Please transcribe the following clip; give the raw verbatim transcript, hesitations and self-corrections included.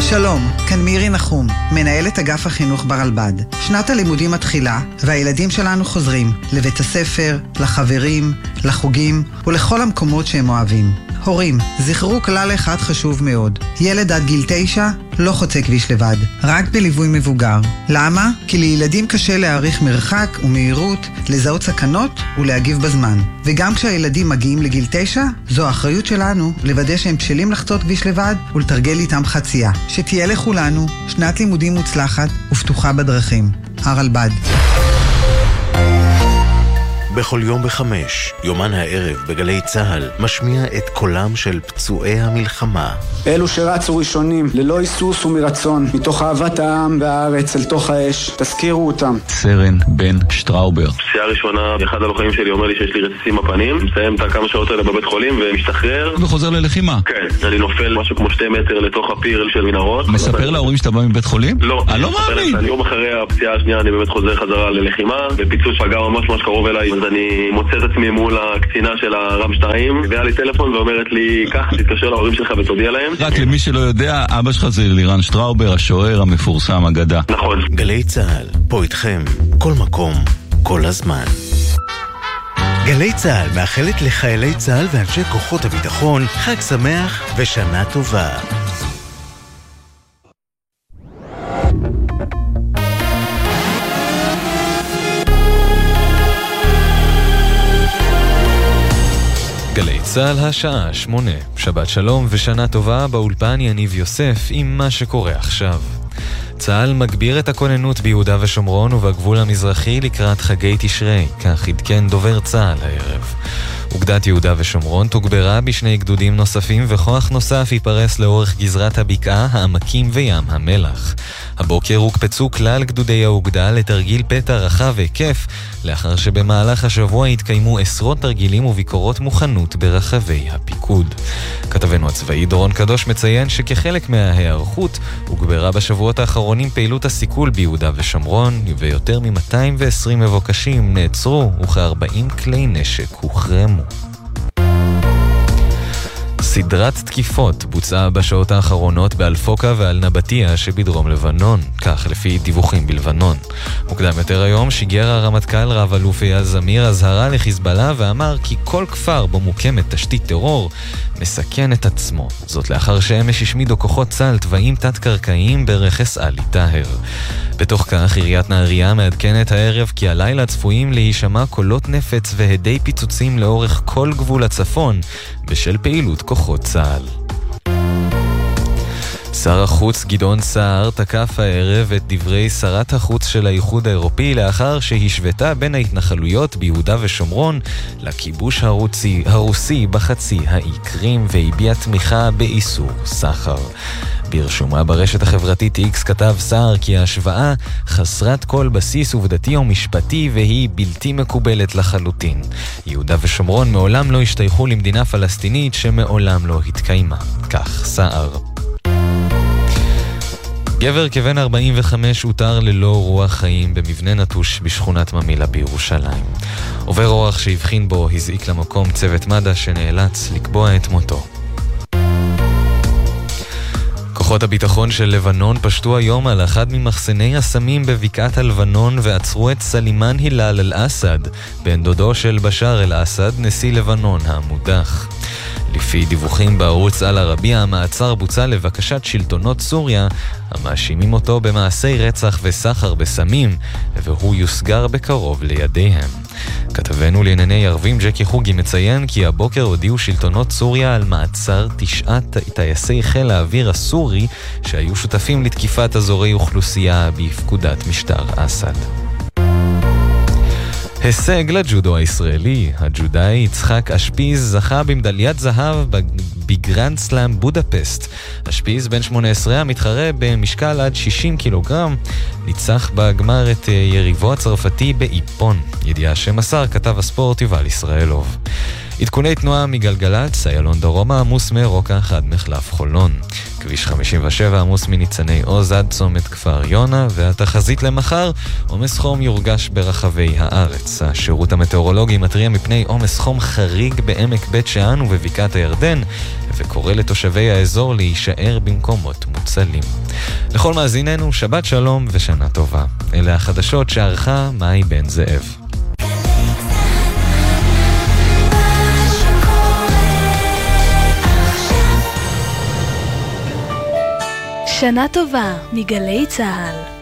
שלום, כאן מירי נחום, מנהלת אגף החינוך ברלב"ד. שנת הלימודים מתחילה, והילדים שלנו חוזרים לבית הספר, לחברים, לחוגים ולכל המקומות שהם אוהבים. הורים, זכרו כלל אחד חשוב מאוד. ילד עד גיל תשע לא חוצה כביש לבד, רק בליווי מבוגר. למה? כי לילדים קשה להעריך מרחק ומהירות, לזהות סכנות ולהגיב בזמן. וגם כשהילדים מגיעים לגיל תשע, זו האחריות שלנו לוודא שהם בשלים לחצות כביש לבד ולתרגל איתם חצייה. שתהיה לכולנו שנת לימודים מוצלחת ופתוחה בדרכים. הרלב"ד. בכל יום בחמש, יומן הערב בגלי צהל, משמיע את קולם של פצועי המלחמה. אלו שרצו ראשונים, ללא היסוס ומרצון, מתוך אהבת העם והארץ אל תוך האש, תזכירו אותם. סרן בן שטראובר. פציעה ראשונה, אחד הלוחמים שלי אומר לי שיש לי רסיסים בפנים, מסיים את הכמה שעות האלה בבית חולים ומשתחרר. וחוזר ללחימה? כן, אני נופל משהו כמו שתי מטר לתוך הפיר של מנהרות. מספר להורים שאתה בא מבית חולים? לא. אני לא מאמין. אני יום אחרי הפציעה השנייה, אני באמת חוזר חזרה ללחימה, ופיצוץ פגע ממש ממש קרוב אליי, אז אני מוצא את עצמי מול הקצינה של הרם שתיים, והיה לי טלפון ואומרת לי, כך, תתקשר להורים שלך ותודיע להם. רק למי שלא יודע, אבא שלך זה לירן שטראובר, השוער המפורסם, אגדה. נכון. גלי צהל, פה איתכם, כל מקום, כל הזמן. גלי צהל מאחלת לחיילי צהל ואנשי כוחות הביטחון חג שמח ושנה טובה. גלי צהל השעה שמונה, שבת שלום ושנה טובה, באולפן יניב יוסף עם מה שקורה עכשיו. צהל מגביר את הכוננות ביהודה ושומרון ובגבול המזרחי לקראת חגי תשרי, כך עדכן דובר צהל הערב. אוגדת יהודה ושומרון תוגברה בשני גדודים נוספים וכוח נוסף ייפרס לאורך גזרת הבקעה, העמקים וים המלח. הבוקר הוקפצו כלל גדודי האוגדה לתרגיל פתע רחב והיקף, לאחר שבמהלך השבוע התקיימו עשרות תרגילים וביקורות מוכנות ברחבי הפיקוד. כתבנו הצבאי דורון קדוש מציין שכחלק מההיערכות הוגברה בשבועות האחרונים פעילות הסיכול ביהודה ושומרון, ויותר מ-מאתיים ועשרים מבוקשים נעצרו וכ-ארבעים כלי נשק הוחרמו. סדרת תקיפות בוצעה בשעות האחרונות באלפוקה ועל נבטיה שבדרום לבנון, כך לפי דיווחים בלבנון. מוקדם יותר היום שיגר הרמטכ"ל רב אלוף אייל זמיר הזהרה לחיזבאללה ואמר כי כל כפר בו מוקמת תשתית טרור מסכן את עצמו. זאת לאחר שאמש השמידו כוחות צה"ל תוואים תת-קרקעיים ברכס עלי טהר. בתוך כך עיריית נהריה מעדכנת הערב כי הלילה צפויים להישמע קולות נפץ והדי פיצוצים לאורך כל גבול הצפון בשל פעילות כוחות צה"ל. שר החוץ גדעון סער תקף הערב את דברי שרת החוץ של האיחוד האירופי לאחר שהשוותה בין ההתנחלויות ביהודה ושומרון לכיבוש הרוסי, הרוסי בחצי האי קרים והביע תמיכה באיסור סחר. ברשומה ברשת החברתית איקס כתב סער כי ההשוואה חסרת כל בסיס עובדתי או משפטי והיא בלתי מקובלת לחלוטין. יהודה ושומרון מעולם לא השתייכו למדינה פלסטינית שמעולם לא התקיימה. כך סער. גבר כבן ארבעים וחמש הותר ללא רוח חיים במבנה נטוש בשכונת ממילה בירושלים. עובר אורח שהבחין בו הזעיק למקום צוות מד"א שנאלץ לקבוע את מותו. כוחות הביטחון של לבנון פשטו היום על אחד ממחסני הסמים בבקעת הלבנון ועצרו את סלימן הילל אל-אסד, בן דודו של בשאר אל-אסד, נשיא לבנון המודח. לפי דיווחים בערוץ אל-ערבייה, המעצר בוצע לבקשת שלטונות סוריה, המאשימים אותו במעשי רצח וסחר בסמים, והוא יוסגר בקרוב לידיהם. כתבנו לענייני ערבים ג'קי חוגי מציין כי הבוקר הודיעו שלטונות סוריה על מעצר תשעת טייסי חיל האוויר הסורי שהיו שותפים לתקיפת אזורי אוכלוסייה בפקודת משטר אסד. הישג לג'ודו הישראלי. הג'ודאי יצחק אשפיז זכה במדליית זהב בגרנד סלאם בודפסט. אשפיז בן שמונה עשרה המתחרה במשקל עד שישים קילוגרם ניצח בגמר את יריבו הצרפתי באיפון. ידיעה שמסר כתב הספורט יובל ישראלוב. עדכוני תנועה מגלגלת, איילון דרומה עמוס מרוקה חד מחלף חולון. כביש חמישים ושבע עמוס מניצני עוז עד צומת כפר יונה, והתחזית למחר, עומס חום יורגש ברחבי הארץ. השירות המטאורולוגי מתריע מפני עומס חום חריג בעמק בית שאן ובבקעת הירדן, וקורא לתושבי האזור להישאר במקומות מוצלים. לכל מאזיננו, שבת שלום ושנה טובה. אלה החדשות שערכה מאי בן זאב. שנה טובה מגלי צהל.